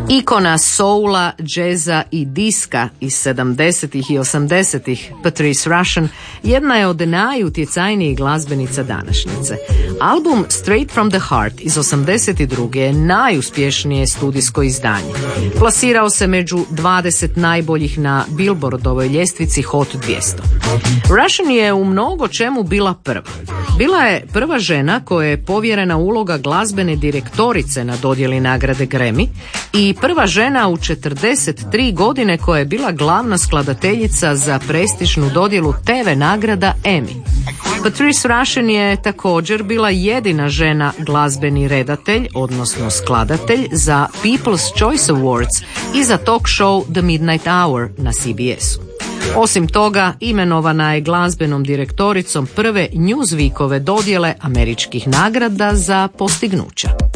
Ikona soula, džeza i diska iz 70. i 80. Patrice Rushen jedna je od najutjecajnijih glazbenica današnjice. Album Straight from the Heart iz 82. je najuspješnije studijsko izdanje. Plasirao se među 20 najboljih na Billboardovoj ljestvici Hot 200. Rushen je u mnogo čemu bila prva. Bila je prva žena koja je povjerena uloga glazbene direktorice na dodjeli nagrade Grammy i prva žena u 43 godine koja je bila glavna skladateljica za prestižnu dodjelu TV nagrada Emmy. Patrice Rushen je također bila jedina žena glazbeni redatelj, odnosno skladatelj za People's Choice Awards i za talk show The Midnight Hour na CBS-u. Osim toga, imenovana je glazbenom direktoricom prve Newsweekove dodjele američkih nagrada za postignuća.